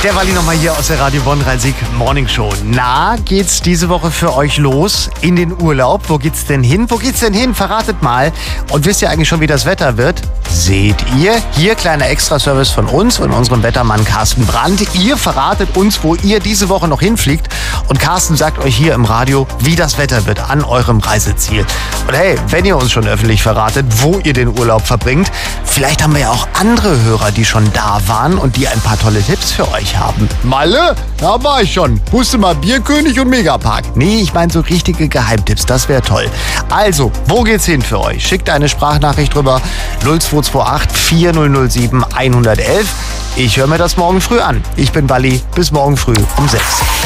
Der Walli nochmal hier aus der Radio Bonn Rhein-Sieg Morning Show. Na, geht's diese Woche für euch los in den Urlaub? Wo geht's denn hin? Wo geht's denn hin? Verratet mal. Und wisst ihr eigentlich schon, wie das Wetter wird? Seht ihr? Hier kleiner Extraservice von uns und unserem Wettermann Carsten Brandt. Ihr verratet uns, wo ihr diese Woche noch hinfliegt. Und Carsten sagt euch hier im Radio, wie das Wetter wird an eurem Reiseziel. Und hey, wenn ihr uns schon öffentlich verratet, wo ihr den Urlaub verbringt, vielleicht haben wir ja auch andere Hörer, die schon da waren und die ein paar tolle Tipps für euch haben. Malle? Da war ich schon. Wusste mal Bierkönig und Megapark. Nee, ich meine so richtige Geheimtipps, das wäre toll. Also, wo geht's hin für euch? Schickt eine Sprachnachricht rüber 0228 4007 111. Ich höre mir das morgen früh an. Ich bin Walli. Bis morgen früh um 6.